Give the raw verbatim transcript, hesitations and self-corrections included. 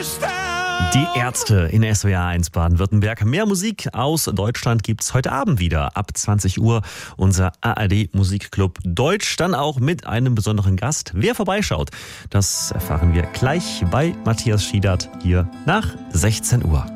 Die Ärzte in S W R eins Baden-Württemberg. Mehr Musik aus Deutschland gibt's heute Abend wieder. Ab zwanzig Uhr unser A R D-Musikclub Deutsch. Dann auch mit einem besonderen Gast. Wer vorbeischaut, das erfahren wir gleich bei Matthias Schiedert hier nach sechzehn Uhr.